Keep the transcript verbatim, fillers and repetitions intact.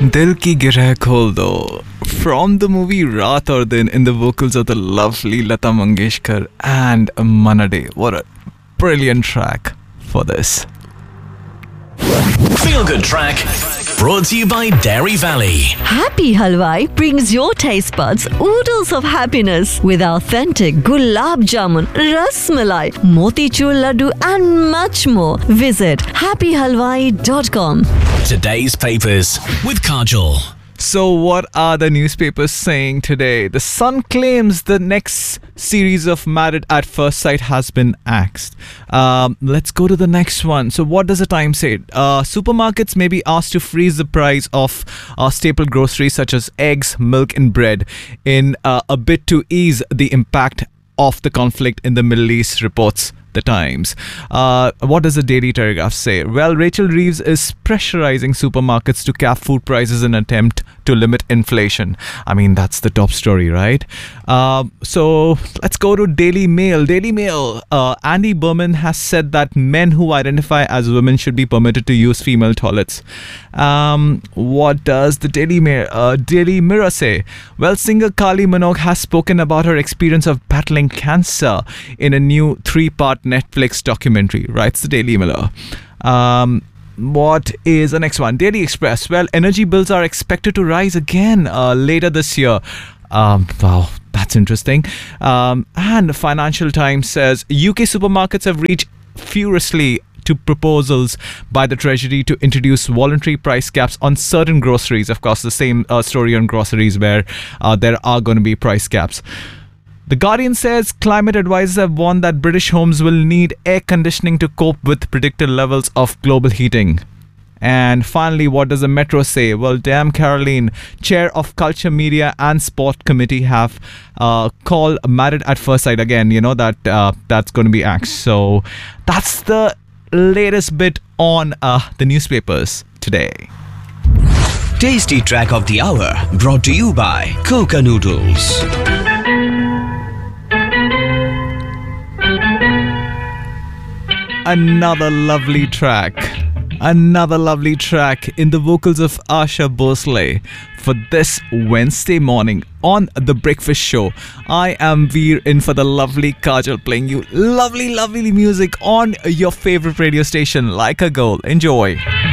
Dil ki girah khol do. From the movie Raat Aur Din in the vocals of the lovely Lata Mangeshkar and Manna Dey. What a brilliant track for this. Feel Good Track brought to you by Dairy Valley. Happy Halwai brings your taste buds oodles of happiness with authentic gulab jamun, ras malai, motichur laddu and much more. Visit happy halwai dot com. Today's papers with Kajol. So what are the newspapers saying today? The Sun claims the next series of Married at First Sight has been axed. Um, let's go to the next one. So what does the Times say? Uh, supermarkets may be asked to freeze the price of uh, staple groceries such as eggs, milk and bread in uh, a bid to ease the impact of the conflict in the Middle East, reports the Times. Uh, what does the Daily Telegraph say? Well, Rachel Reeves is pressurizing supermarkets to cap food prices in an attempt to limit inflation. I mean, that's the top story, right? Uh, so let's go to Daily Mail. Daily Mail. Uh, Andy Berman has said that men who identify as women should be permitted to use female toilets. Um, what does the Daily Mail, uh, Daily Mirror say? Well, singer Kylie Minogue has spoken about her experience of battling cancer in a new three-part Netflix documentary, writes the Daily Mirror. Um, what is the next one? Daily Express. Well, energy bills are expected to rise again uh, later this year. Um, wow, that's interesting. Um, and Financial Times says U K supermarkets have reached furiously to proposals by the Treasury to introduce voluntary price caps on certain groceries. Of course, the same uh, story on groceries where uh, there are going to be price caps. The Guardian says climate advisors have warned that British homes will need air conditioning to cope with predicted levels of global heating. And finally, what does the Metro say? Well, Dan Caroline, chair of Culture, Media and Sport Committee, have uh, called Married at First Sight again. You know that uh, that's going to be axed. So that's the latest bit on uh, the newspapers today. Tasty Track of the Hour brought to you by Coca Noodles. Another lovely track. Another lovely track in the vocals of Asha Bhosle for this Wednesday morning on The Breakfast Show. I am Veer in for the lovely Kajal, playing you lovely, lovely music on your favorite radio station, Like a Girl. Enjoy.